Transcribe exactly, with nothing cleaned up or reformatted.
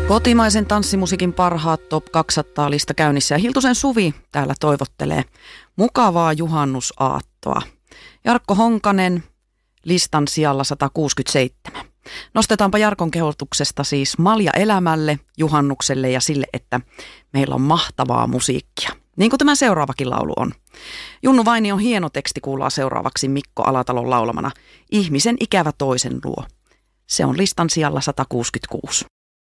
Kotimaisen tanssimusiikin parhaat top kaksisataa lista käynnissä ja Hiltusen Suvi täällä toivottelee mukavaa juhannusaattoa. Jarkko Honkanen listan sijalla sata kuusikymmentäseitsemän. Nostetaanpa Jarkon kehotuksesta siis malja elämälle, juhannukselle ja sille, että meillä on mahtavaa musiikkia. Niin kuin tämä seuraavakin laulu on. Junnu Vainion hieno teksti kuullaan seuraavaksi Mikko Alatalon laulamana Ihmisen ikävä toisen luo. Se on listan sijalla sata kuusikymmentäkuusi.